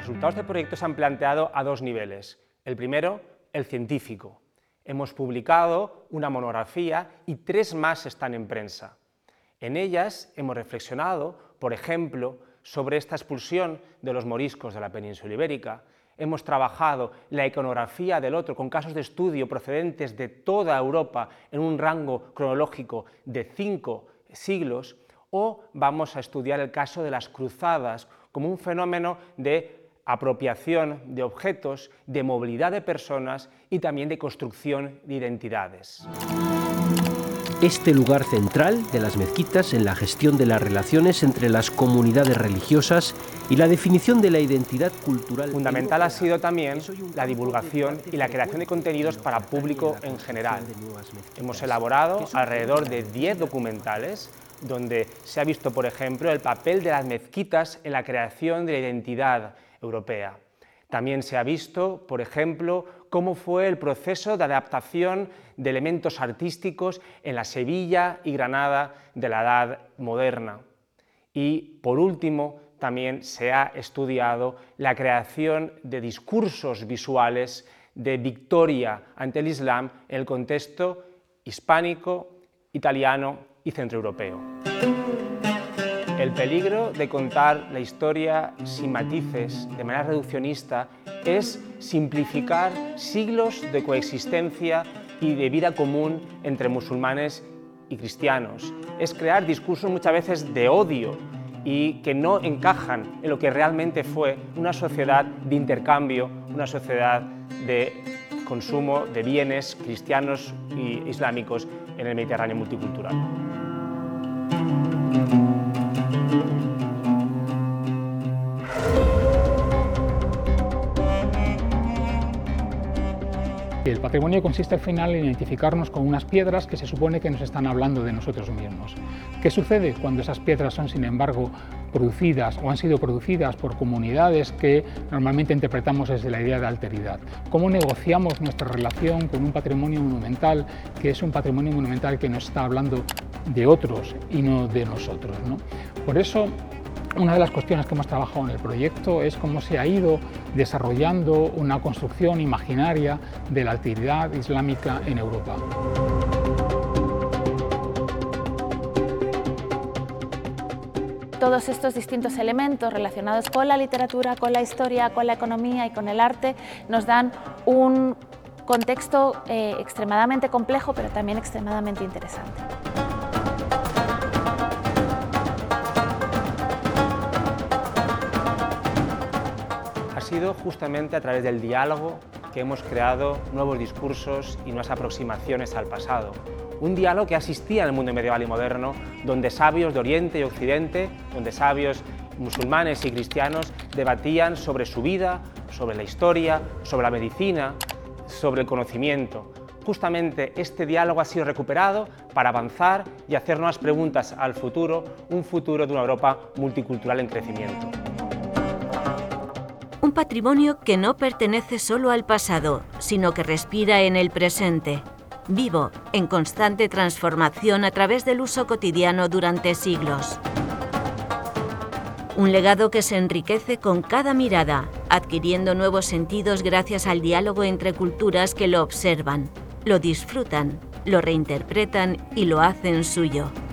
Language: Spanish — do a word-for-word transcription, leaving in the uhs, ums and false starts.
Los resultados del proyecto se han planteado a dos niveles. El primero, el científico. Hemos publicado una monografía y tres más están en prensa. En ellas hemos reflexionado, por ejemplo, sobre esta expulsión de los moriscos de la península ibérica. Hemos trabajado la iconografía del otro con casos de estudio procedentes de toda Europa en un rango cronológico de cinco siglos, o vamos a estudiar el caso de las cruzadas como un fenómeno de apropiación de objetos, de movilidad de personas y también de construcción de identidades. Este lugar central de las mezquitas en la gestión de las relaciones entre las comunidades religiosas y la definición de la identidad cultural. Fundamental ha sido también la divulgación y la creación de contenidos para público en general. Hemos elaborado alrededor de diez documentales donde se ha visto, por ejemplo, el papel de las mezquitas en la creación de la identidad europea. También se ha visto, por ejemplo, cómo fue el proceso de adaptación de elementos artísticos en la Sevilla y Granada de la Edad Moderna. Y, por último, también se ha estudiado la creación de discursos visuales de victoria ante el Islam en el contexto hispánico, italiano y centroeuropeo. El peligro de contar la historia sin matices, de manera reduccionista, es simplificar siglos de coexistencia y de vida común entre musulmanes y cristianos. Es crear discursos muchas veces de odio y que no encajan en lo que realmente fue una sociedad de intercambio, una sociedad de consumo de bienes cristianos y islámicos en el Mediterráneo multicultural. El patrimonio consiste al final en identificarnos con unas piedras que se supone que nos están hablando de nosotros mismos. ¿Qué sucede cuando esas piedras son, sin embargo, producidas o han sido producidas por comunidades que normalmente interpretamos desde la idea de alteridad? ¿Cómo negociamos nuestra relación con un patrimonio monumental que es un patrimonio monumental que nos está hablando de otros y no de nosotros, ¿no? Por eso, una de las cuestiones que hemos trabajado en el proyecto es cómo se ha ido desarrollando una construcción imaginaria de la alteridad islámica en Europa. Todos estos distintos elementos relacionados con la literatura, con la historia, con la economía y con el arte nos dan un contexto eh, extremadamente complejo, pero también extremadamente interesante. Ha sido justamente a través del diálogo que hemos creado nuevos discursos y nuevas aproximaciones al pasado. Un diálogo que asistía en el mundo medieval y moderno, donde sabios de Oriente y Occidente, donde sabios musulmanes y cristianos debatían sobre su vida, sobre la historia, sobre la medicina, sobre el conocimiento. Justamente este diálogo ha sido recuperado para avanzar y hacer nuevas preguntas al futuro, un futuro de una Europa multicultural en crecimiento. Un patrimonio que no pertenece solo al pasado, sino que respira en el presente, vivo, en constante transformación a través del uso cotidiano durante siglos. Un legado que se enriquece con cada mirada, adquiriendo nuevos sentidos gracias al diálogo entre culturas que lo observan, lo disfrutan, lo reinterpretan y lo hacen suyo.